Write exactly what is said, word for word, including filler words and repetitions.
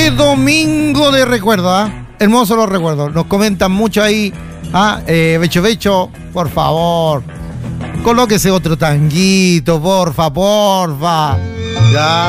Qué domingo de recuerdo, ¿ah? ¿eh? Hermosos los recuerdos. Nos comentan mucho ahí. ¿Ah? Eh, Becho Becho, por favor. Colóquese otro tanguito, porfa, porfa. Ya.